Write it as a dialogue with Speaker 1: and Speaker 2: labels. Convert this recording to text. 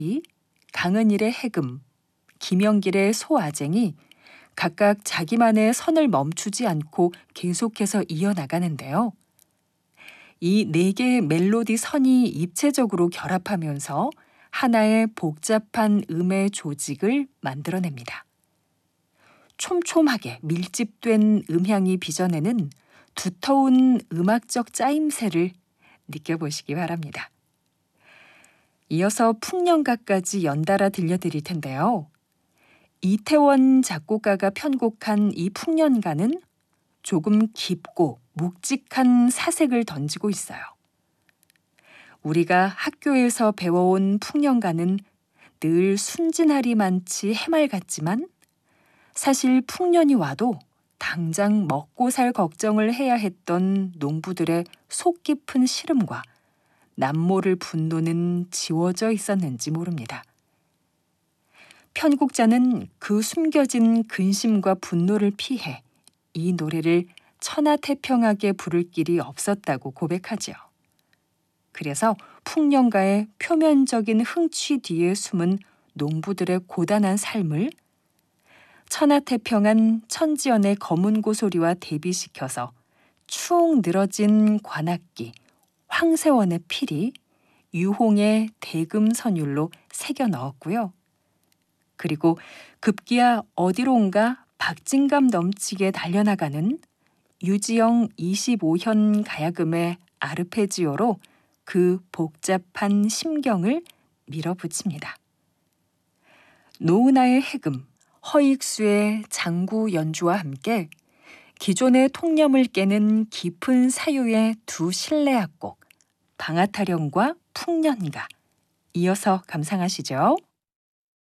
Speaker 1: 이 강은일의 해금, 김영길의 소아쟁이 각각 자기만의 선을 멈추지 않고 계속해서 이어나가는데요. 이 네 개의 멜로디 선이 입체적으로 결합하면서 하나의 복잡한 음의 조직을 만들어냅니다. 촘촘하게 밀집된 음향이 빚어내는 두터운 음악적 짜임새를 느껴보시기 바랍니다. 이어서 풍년가까지 연달아 들려드릴 텐데요. 이태원 작곡가가 편곡한 이 풍년가는 조금 깊고 묵직한 사색을 던지고 있어요. 우리가 학교에서 배워온 풍년가는 늘 순진하리만치 해말 같지만 사실 풍년이 와도 당장 먹고 살 걱정을 해야 했던 농부들의 속 깊은 시름과 남모를 분노는 지워져 있었는지 모릅니다. 편곡자는 그 숨겨진 근심과 분노를 피해 이 노래를 천하태평하게 부를 길이 없었다고 고백하죠. 그래서 풍년가의 표면적인 흥취 뒤에 숨은 농부들의 고단한 삶을 천하태평한 천지연의 검은 고소리와 대비시켜서 축 늘어진 관악기, 황새원의 필이 유홍의 대금선율로 새겨 넣었고요. 그리고 급기야 어디론가 박진감 넘치게 달려나가는 유지영 25현 가야금의 아르페지오로 그 복잡한 심경을 밀어붙입니다. 노은하의 해금, 허익수의 장구 연주와 함께 기존의 통념을 깨는 깊은 사유의 두 실내악곡, 방아타령과 풍년가, 이어서 감상하시죠.